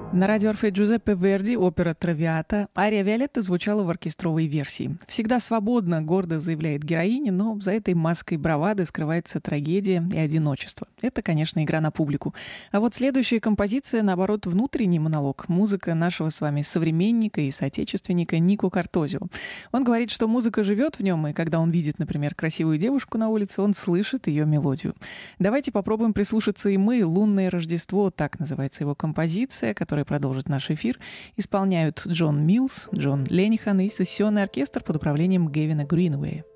На радио Орфей Джузеппе Верди опера «Травиата» ария Виолетты звучала в оркестровой версии. «Всегда свободно», гордо заявляет героиня, но за этой маской бравады скрывается трагедия и одиночество. Это, конечно, игра на публику. А вот следующая композиция, наоборот, внутренний монолог. Музыка нашего с вами современника и соотечественника Нико Картозио. Он говорит, что музыка живет в нем, и когда он видит, например, красивую девушку на улице, он слышит ее мелодию. Давайте попробуем прислушаться и мы. «Лунное Рождество», так называется его композиция, которая продолжит наш эфир, исполняют Джон Милс, Джон Ленихан и сессионный оркестр под управлением Гевина Гринуэя.